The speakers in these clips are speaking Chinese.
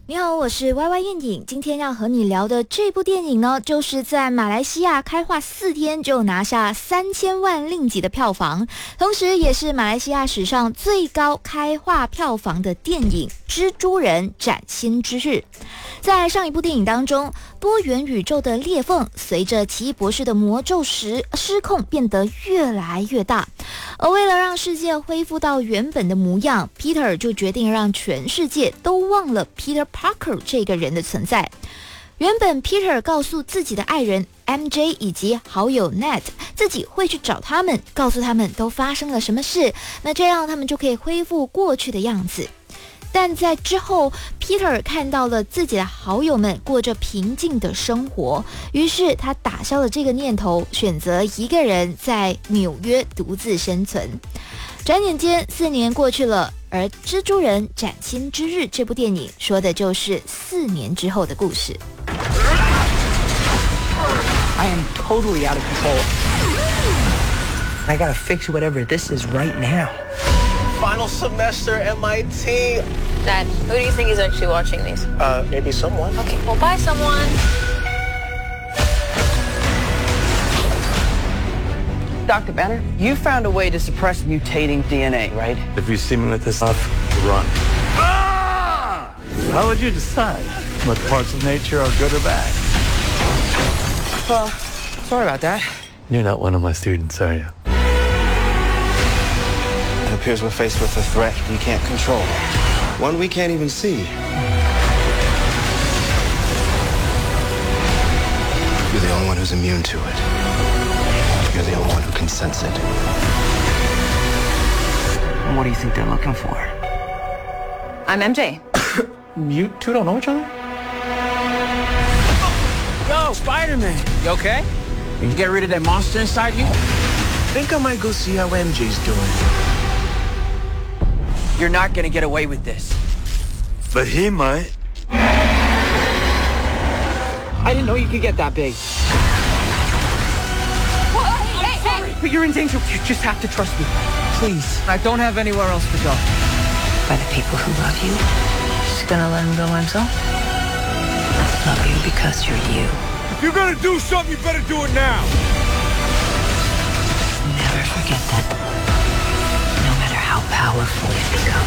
你好，我是 YY 燕影。今天要和你聊的这部电影呢，就是在马来西亚开画4天就拿下3000万令吉的票房，同时也是马来西亚史上最高开画票房的电影《蜘蛛人：崭新之日》。在上一部电影当中，多元宇宙的裂缝随着奇异博士的魔咒失控变得越来越大，而为了让世界恢复到原本的模样， Peter 就决定让全世界都忘了 Peter Parker 这个人的存在。原本 Peter 告诉自己的爱人 MJ 以及好友 Ned 自己会去找他们，告诉他们都发生了什么事，那这样他们就可以恢复过去的样子。但在之后 Peter 看到了自己的好友们过着平静的生活，于是他打消了这个念头，选择一个人在纽约独自生存。转眼间4年过去了，而《蜘蛛人：崭新之日》这部电影说的就是4年之后的故事。 I am totally out of control. I gotta fix whatever this is right now. Final semester MIT. Dad, who do you think is actually watching these? Maybe someone. Okay, well, bye, someone. Dr. Banner, you found a way to suppress mutating DNA, right? If you see me with this stuff, run. Ah! How would you decide what parts of nature are good or bad? Well, sorry about that. You're not one of my students, are you? It appears we're faced with a threat we can't control. One we can't even see. You're the only one who's immune to it. You're the only one who can sense it. What do you think they're looking for? I'm MJ. You two don't know each other? Yo, Spider-Man, you okay? You can get rid of that monster inside you? Think I might go see how MJ's doing. You're not gonna get away with this. But he might. I didn't know you could get that big. But you're in danger. You just have to trust me. Please. I don't have anywhere else to go. By the people who love you, just gonna let him go himself? Love you because you're you. If you're gonna do something, you better do it now. Never forget that. No matter how powerful you become.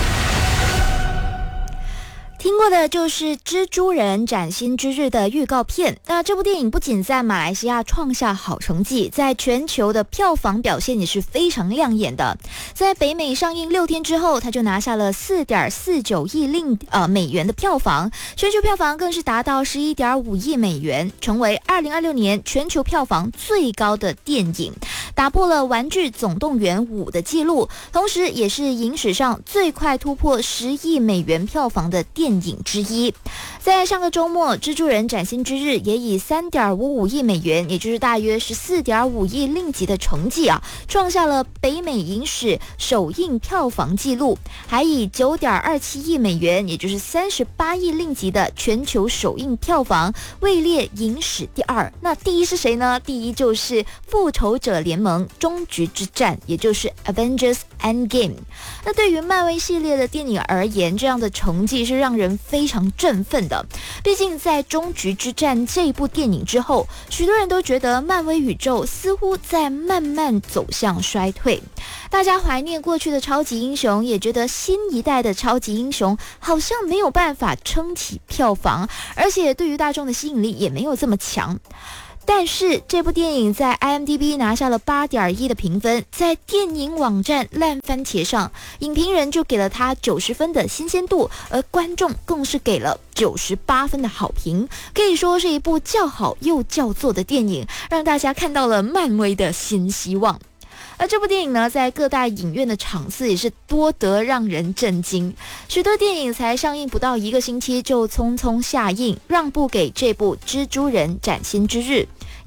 听过的就是《蜘蛛人：崭新之日》的预告片。那这部电影不仅在马来西亚创下好成绩，在全球的票房表现也是非常亮眼的。在北美上映6天之后，它就拿下了4.49亿美元的票房，全球票房更是达到11.5亿美元，成为2026年全球票房最高的电影，打破了《玩具总动员5》的记录，同时也是影史上最快突破10亿美元票房的电影之一。在上个周末，《蜘蛛人：崭新之日》也以3.55亿美元，也就是大约14.5亿令吉的成绩创下了北美影史首映票房纪录，还以9.27亿美元，也就是38亿令吉的全球首映票房位列影史第2。那第一是谁呢？第一就是《复仇者联盟：终局之战》，也就是 Avengers Endgame。那对于漫威系列的电影而言，这样的成绩是让人非常振奋的。毕竟在《终局之战》这一部电影之后，许多人都觉得漫威宇宙似乎在慢慢走向衰退。大家怀念过去的超级英雄，也觉得新一代的超级英雄好像没有办法撑起票房，而且对于大众的吸引力也没有这么强。但是这部电影在 IMDB 拿下了8.1的评分，在电影网站烂番茄上，影评人就给了它90分的新鲜度，而观众更是给了98分的好评，可以说是一部叫好又叫座的电影，让大家看到了漫威的新希望。而这部电影呢，在各大影院的场次也是多得让人震惊，许多电影才上映不到1个星期就匆匆下映，让步给这部《蜘蛛人：崭新之日》。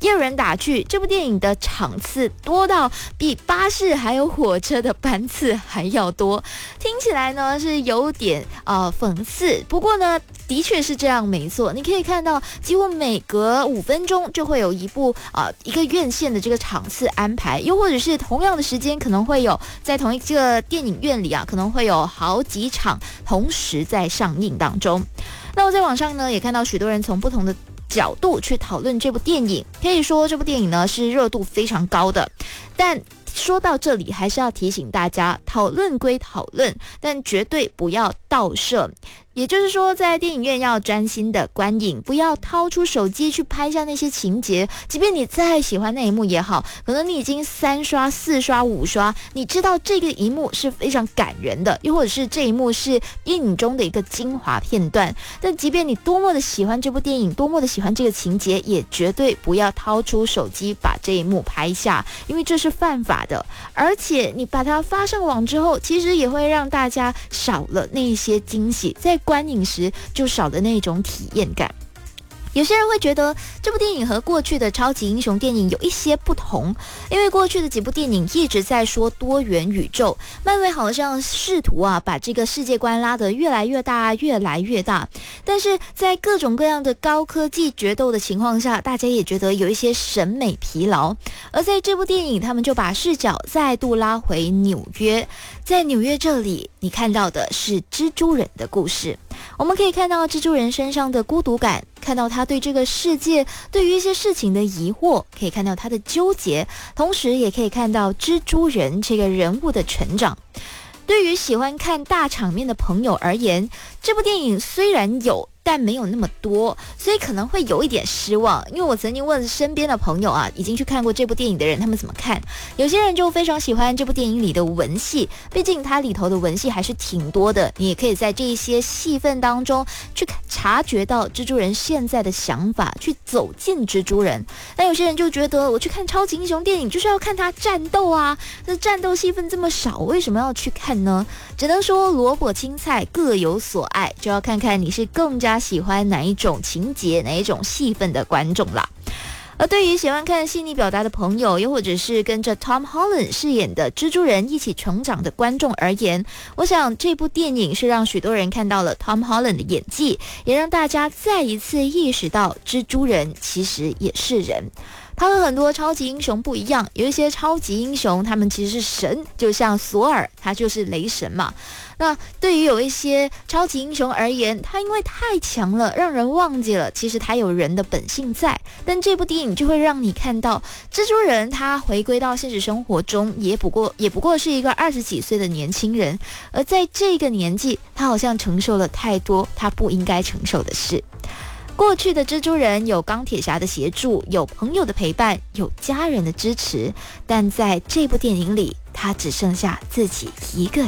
也有人打趣，这部电影的场次多到比巴士还有火车的班次还要多，听起来呢是有点讽刺，不过呢的确是这样没错。你可以看到几乎每隔5分钟就会有一个院线的这个场次安排，又或者是同样的时间可能会有在同一个电影院里可能会有好几场同时在上映当中。那我在网上呢也看到许多人从不同的角度去讨论这部电影，可以说这部电影呢是热度非常高的。但说到这里还是要提醒大家，讨论归讨论，但绝对不要盗摄。也就是说，在电影院要专心的观影，不要掏出手机去拍下那些情节。即便你再喜欢那一幕也好，可能你已经3刷、4刷、5刷，你知道这个一幕是非常感人的，又或者是这一幕是电影中的一个精华片段。但即便你多么的喜欢这部电影，多么的喜欢这个情节，也绝对不要掏出手机把这一幕拍下，因为这是犯法的。而且你把它发上网之后，其实也会让大家少了那些惊喜，在观影时就少了那种体验感。有些人会觉得这部电影和过去的超级英雄电影有一些不同，因为过去的几部电影一直在说多元宇宙，漫威好像试图把这个世界观拉得越来越大越来越大，但是在各种各样的高科技决斗的情况下，大家也觉得有一些审美疲劳。而在这部电影，他们就把视角再度拉回纽约，在纽约这里你看到的是蜘蛛人的故事。我们可以看到蜘蛛人身上的孤独感，看到他对这个世界对于一些事情的疑惑，可以看到他的纠结，同时也可以看到蜘蛛人这个人物的成长。对于喜欢看大场面的朋友而言，这部电影虽然有，但没有那么多，所以可能会有一点失望。因为我曾经问身边的朋友已经去看过这部电影的人，他们怎么看？有些人就非常喜欢这部电影里的文戏，毕竟它里头的文戏还是挺多的，你也可以在这一些戏份当中去察觉到蜘蛛人现在的想法，去走进蜘蛛人。但有些人就觉得，我去看超级英雄电影就是要看他战斗那战斗戏份这么少，为什么要去看呢？只能说萝卜青菜各有所爱，就要看看你是更加喜欢哪一种情节、哪一种戏份的观众啦。而对于喜欢看细腻表达的朋友，又或者是跟着 Tom Holland 饰演的蜘蛛人一起成长的观众而言，我想这部电影是让许多人看到了 Tom Holland 的演技，也让大家再一次意识到蜘蛛人其实也是人。他和很多超级英雄不一样，有一些超级英雄他们其实是神，就像索尔，他就是雷神嘛。那对于有一些超级英雄而言，他因为太强了，让人忘记了其实他有人的本性在。但这部电影就会让你看到，蜘蛛人他回归到现实生活中，也不过是一个20几岁的年轻人，而在这个年纪，他好像承受了太多他不应该承受的事。过去的蜘蛛人有钢铁侠的协助，有朋友的陪伴，有家人的支持，但在这部电影里，他只剩下自己一个人。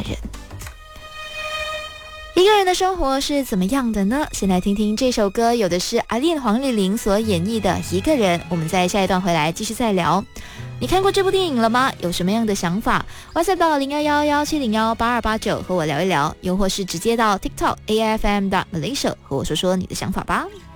一个人的生活是怎么样的呢？先来听听这首歌，有的是阿令黄丽玲所演绎的《一个人》。我们在下一段回来继续再聊。你看过这部电影了吗？有什么样的想法 ？WhatsApp 到0111701829和我聊一聊，又或是直接到 TikTok AFM.Malaysia 和我说说你的想法吧。